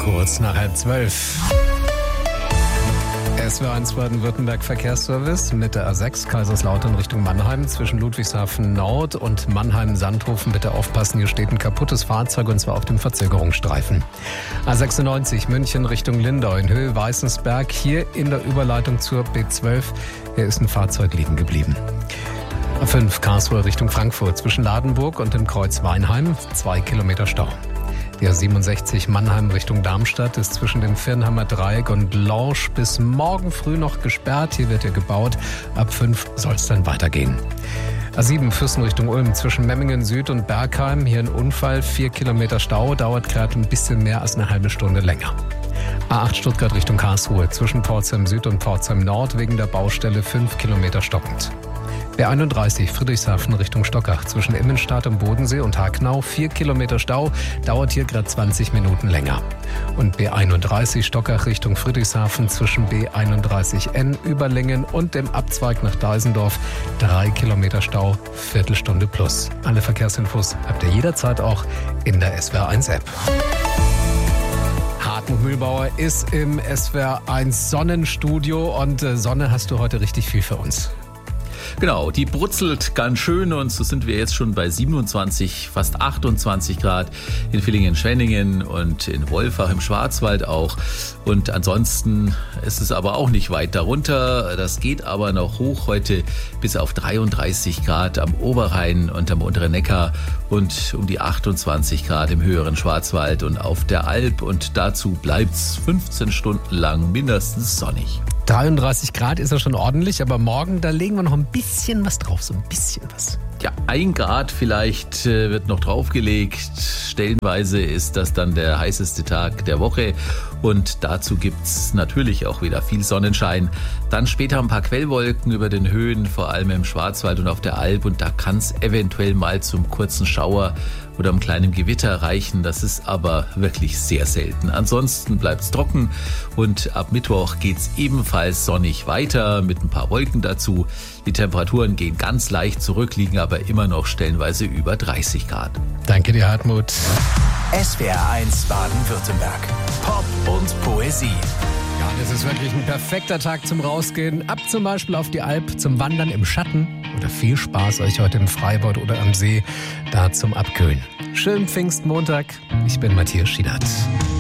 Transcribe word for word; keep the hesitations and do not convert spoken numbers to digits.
Kurz nach halb zwölf. S W R eins Baden-Württemberg Verkehrsservice mit der A sechs Kaiserslautern Richtung Mannheim zwischen Ludwigshafen Nord und Mannheim-Sandhofen. Bitte aufpassen, hier steht ein kaputtes Fahrzeug und zwar auf dem Verzögerungsstreifen. A sechsundneunzig München Richtung Lindau in Höhe Weißensberg. Hier in der Überleitung zur B zwölf. Hier ist ein Fahrzeug liegen geblieben. A fünf Karlsruhe Richtung Frankfurt zwischen Ladenburg und dem Kreuz Weinheim. Zwei Kilometer Stau. Die A siebenundsechzig Mannheim Richtung Darmstadt ist zwischen dem Firnheimer Dreieck und Lorsch bis morgen früh noch gesperrt. Hier wird ja gebaut. Ab fünf soll es dann weitergehen. A sieben Füssen Richtung Ulm zwischen Memmingen Süd und Bergheim. Hier ein Unfall, vier Kilometer Stau, dauert gerade ein bisschen mehr als eine halbe Stunde länger. A acht Stuttgart Richtung Karlsruhe zwischen Pforzheim Süd und Pforzheim Nord wegen der Baustelle fünf Kilometer stockend. B einunddreißig Friedrichshafen Richtung Stockach zwischen Immenstadt am Bodensee und Hacknau. vier Kilometer Stau, dauert hier gerade zwanzig Minuten länger. Und B einunddreißig Stockach Richtung Friedrichshafen zwischen B einunddreißig N Überlingen und dem Abzweig nach Deisendorf. drei Kilometer Stau, Viertelstunde plus. Alle Verkehrsinfos habt ihr jederzeit auch in der S W R eins App. Hartmut Mühlbauer ist im S W R eins Sonnenstudio und Sonne hast du heute richtig viel für uns. Genau, die brutzelt ganz schön und so sind wir jetzt schon bei siebenundzwanzig, fast achtundzwanzig Grad in Villingen-Schwenningen und in Wolfach im Schwarzwald auch. Und ansonsten ist es aber auch nicht weit darunter. Das geht aber noch hoch heute bis auf dreiunddreißig Grad am Oberrhein und am unteren Neckar und um die achtundzwanzig Grad im höheren Schwarzwald und auf der Alp. Und dazu bleibt's fünfzehn Stunden lang mindestens sonnig. dreiunddreißig Grad ist ja schon ordentlich, aber morgen, da legen wir noch ein bisschen was drauf, so ein bisschen was. Ja, ein Grad vielleicht äh, wird noch draufgelegt. Stellenweise ist das dann der heißeste Tag der Woche und dazu gibt's natürlich auch wieder viel Sonnenschein. Dann später ein paar Quellwolken über den Höhen, vor allem im Schwarzwald und auf der Alp und da kann es eventuell mal zum kurzen Schauer oder einem kleinen Gewitter reichen. Das ist aber wirklich sehr selten. Ansonsten bleibt es trocken und ab Mittwoch geht es ebenfalls sonnig weiter mit ein paar Wolken dazu. Die Temperaturen gehen ganz leicht zurück, liegen aber immer noch stellenweise über dreißig Grad. Danke dir, Hartmut. S W R eins Baden-Württemberg. Pop und Poesie. Ja, das ist wirklich ein perfekter Tag zum Rausgehen. Ab zum Beispiel auf die Alp zum Wandern im Schatten. Oder viel Spaß euch heute im Freibad oder am See, da zum Abkühlen. Schönen Pfingstmontag. Ich bin Matthias Schiedert.